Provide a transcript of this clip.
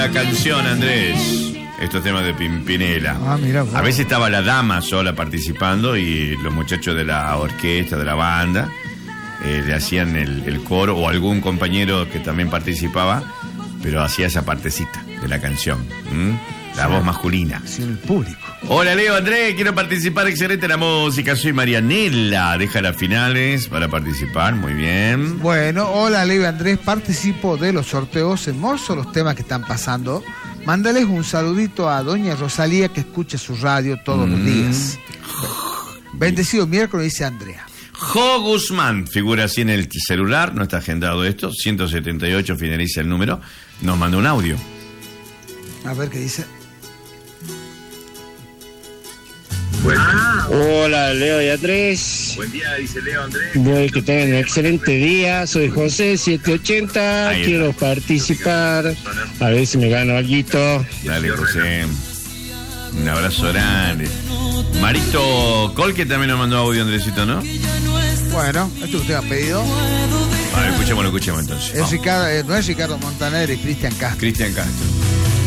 La canción, Andrés, estos temas de Pimpinela. Mira, bueno. A veces estaba la dama sola participando y los muchachos de la orquesta, de la banda, le hacían el coro, o algún compañero que también participaba, pero hacía esa partecita de la canción. La voz masculina. Sí, el público. Hola, Leo, Andrés, quiero participar. Excelente la música. Soy Marianela. Deja las finales para participar. Muy bien. Bueno, hola Leo y Andrés, participo de los sorteos. Hermosos los temas que están pasando. Mándales un saludito a doña Rosalía, que escucha su radio todos los días. Bendecido miércoles, dice Andrea. Jo Guzmán, figura así en el celular, no está agendado esto, 178 finaliza el número, nos mandó un audio. A ver qué dice. Hola Leo y Andrés. Buen día, dice Leo Andrés. Voy que tengan un excelente día. Soy José 780. Ahí Quiero está. participar. A ver si me gano algo. Dale, José. Un abrazo grande. Marito Colque también nos mandó audio, Andresito, ¿no? Bueno, esto usted ha pedido. A ver, escuchemos entonces. Es Ricardo, no es Ricardo Montaner, es Cristian Castro. Cristian Castro.